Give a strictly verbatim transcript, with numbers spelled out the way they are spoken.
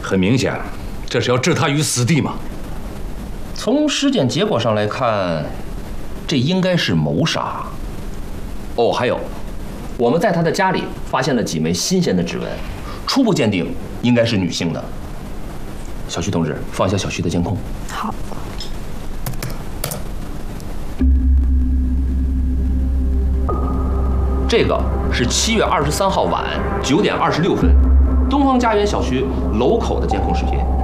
很明显，这是要置他于死地嘛。 从尸检结果上来看，这应该是谋杀。哦，还有，我们在他的家里发现了几枚新鲜的指纹，初步鉴定应该是女性的。小徐同志，放一下小徐的监控。 好。 这个是七月二十三号晚九点二十六分，东方家园小学楼口的监控视频。